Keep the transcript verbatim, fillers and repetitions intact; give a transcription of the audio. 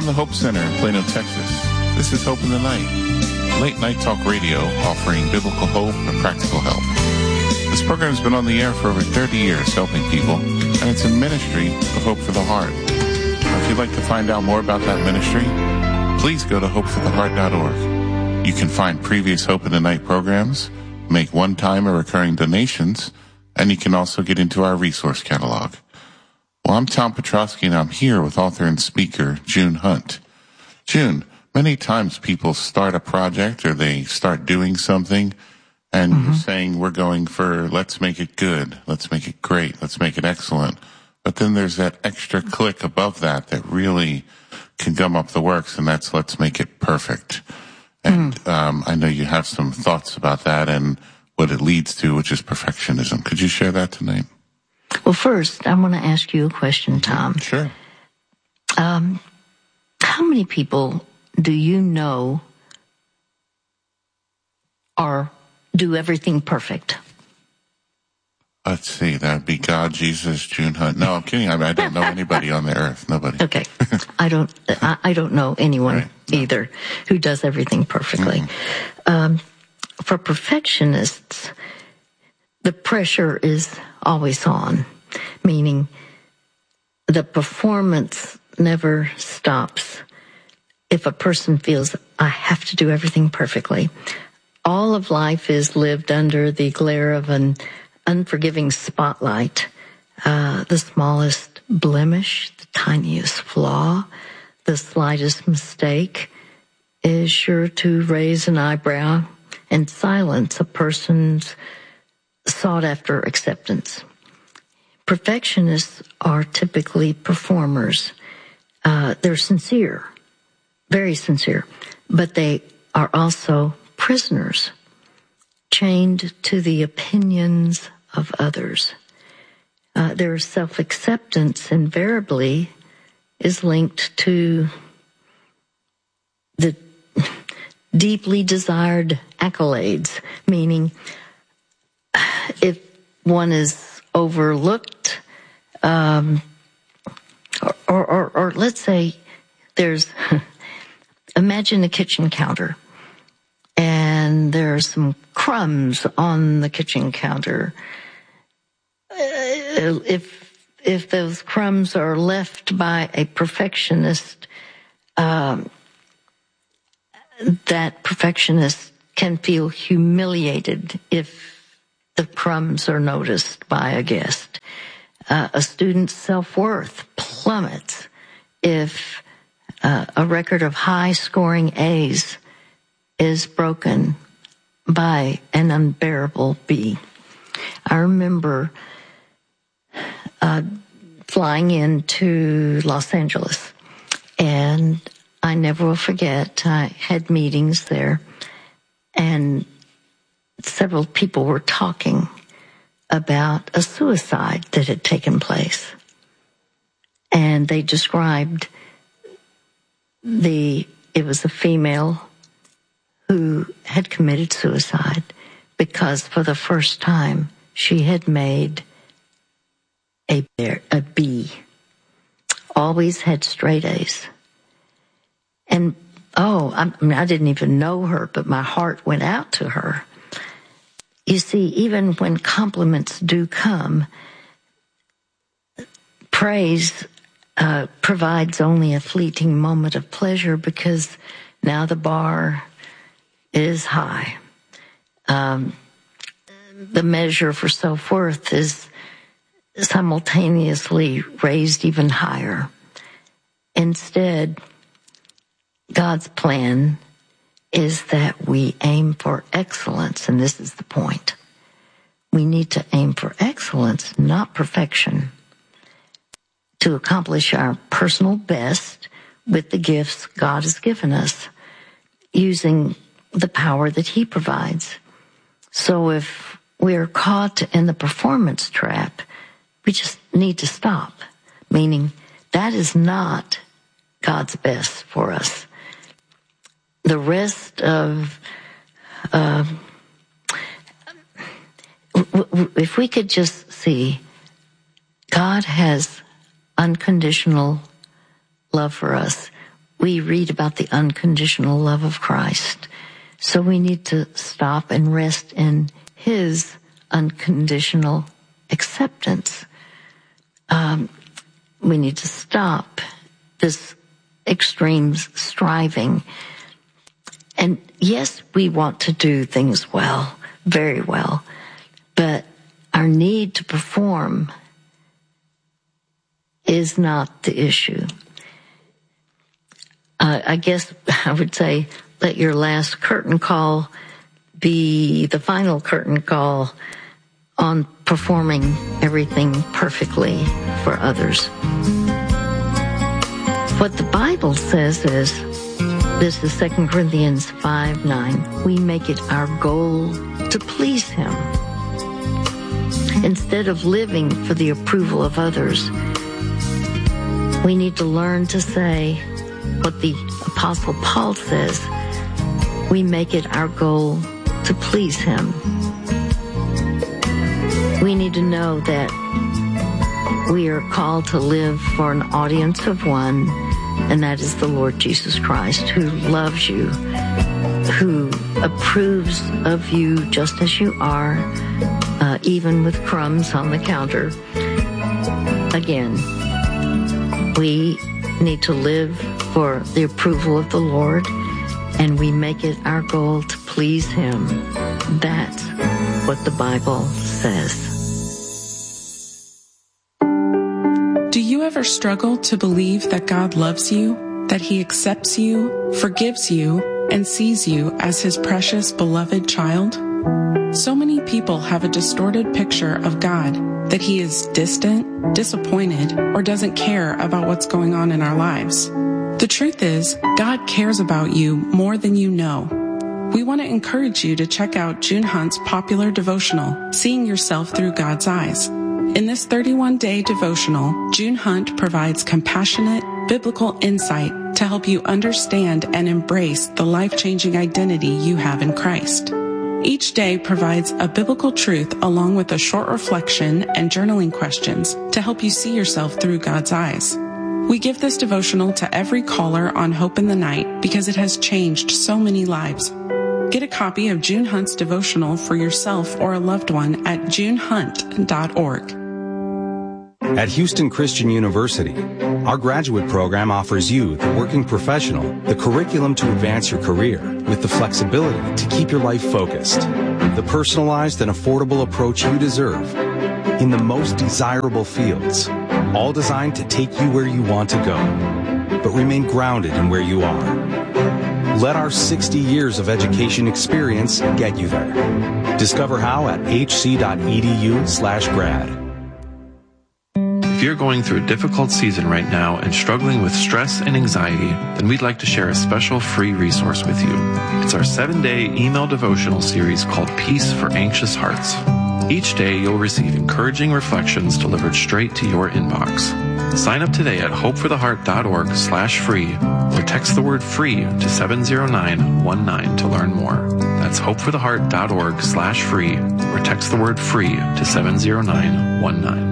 from the Hope Center in Plano, Texas. This is Hope in the Night, late night talk radio offering biblical hope and practical help. This program has been on the air for over thirty years helping people, and it's a ministry of Hope for the Heart. Now, if you'd like to find out more about that ministry, please go to hope for the heart dot org. You can find previous Hope in the Night programs, make one-time or recurring donations, and you can also get into our resource catalog. Well, I'm Tom Petrosky, and I'm here with author and speaker June Hunt. June, many times people start a project or they start doing something, and mm-hmm. you're saying we're going for let's make it good, let's make it great, let's make it excellent. But then there's that extra click above that that really can gum up the works, and that's let's make it perfect. And mm. um, I know you have some thoughts about that and what it leads to, which is perfectionism. Could you share that tonight? Well, first, I want to ask you a question, Tom. Sure. Um, how many people do you know are do everything perfect? Let's see. That'd be God, Jesus, June Hunt. No, I'm kidding. I, mean, I don't know anybody on the earth. Nobody. Okay. I don't. I, I don't know anyone right. no. either who does everything perfectly. Mm-hmm. Um, for perfectionists, the pressure is always on, meaning the performance never stops. If a person feels, I have to do everything perfectly, all of life is lived under the glare of an unforgiving spotlight. Uh, the smallest blemish, the tiniest flaw, the slightest mistake is sure to raise an eyebrow and silence a person's sought-after acceptance. Perfectionists are typically performers. Uh, they're sincere, very sincere, but they are also prisoners, chained to the opinions of others. Uh, their self-acceptance invariably is linked to the deeply desired accolades, meaning if one is overlooked, um, or, or, or, or let's say there's, imagine a kitchen counter, and there are some crumbs on the kitchen counter. If if those crumbs are left by a perfectionist, um, that perfectionist can feel humiliated if the crumbs are noticed by a guest. Uh, a student's self-worth plummets if uh, a record of high-scoring A's is broken by an unbearable B. I remember uh, flying into Los Angeles, and I never will forget, I had meetings there, and several people were talking about a suicide that had taken place. And they described the, it was a female who had committed suicide because for the first time she had made a, a B. Always had straight A's. And, oh, I, I mean, I didn't even know her, but my heart went out to her. You see, even when compliments do come, praise uh, provides only a fleeting moment of pleasure because now the bar is high. Um, the measure for self-worth is simultaneously raised even higher. Instead, God's plan is that we aim for excellence, and this is the point. We need to aim for excellence, not perfection, to accomplish our personal best with the gifts God has given us, using the power that He provides. So if we're caught in the performance trap, we just need to stop, meaning that is not God's best for us. The rest of, uh, if we could just see, God has unconditional love for us. we read about the unconditional love of Christ. So we need to stop and rest in his unconditional acceptance. Um, we need to stop this extreme striving. And yes, we want to do things well, very well, but our need to perform is not the issue. Uh, I guess I would say let your last curtain call be the final curtain call on performing everything perfectly for others. What the Bible says is, this is Second Corinthians five nine, we make it our goal to please him. Instead of living for the approval of others, we need to learn to say what the Apostle Paul says, we make it our goal to please him. We need to know that we are called to live for an audience of one, and that is the Lord Jesus Christ, who loves you, who approves of you just as you are, uh, even with crumbs on the counter. Again, we need to live for the approval of the Lord, and we make it our goal to please him. That's what the Bible says. Do you ever struggle to believe that God loves you, that he accepts you, forgives you, and sees you as his precious, beloved child? So many people have a distorted picture of God, that he is distant, disappointed, or doesn't care about what's going on in our lives. The truth is, God cares about you more than you know. We want to encourage you to check out June Hunt's popular devotional, Seeing Yourself Through God's Eyes. In this thirty-one day devotional, June Hunt provides compassionate, biblical insight to help you understand and embrace the life-changing identity you have in Christ. Each day provides a biblical truth along with a short reflection and journaling questions to help you see yourself through God's eyes. We give this devotional to every caller on Hope in the Night because it has changed so many lives. Get a copy of June Hunt's devotional for yourself or a loved one at june hunt dot org. At Houston Christian University, our graduate program offers you, the working professional, the curriculum to advance your career with the flexibility to keep your life focused, the personalized and affordable approach you deserve in the most desirable fields, all designed to take you where you want to go, but remain grounded in where you are. Let our sixty years of education experience get you there. Discover how at hc.edu slash grad. If you're going through a difficult season right now and struggling with stress and anxiety, then we'd like to share a special free resource with you. It's our seven-day email devotional series called Peace for Anxious Hearts. Each day you'll receive encouraging reflections delivered straight to your inbox. Sign up today at hopefortheheart.org slash free or text the word free to seven zero nine one nine to learn more. That's hopefortheheart.org slash free or text the word free to seven zero nine one nine.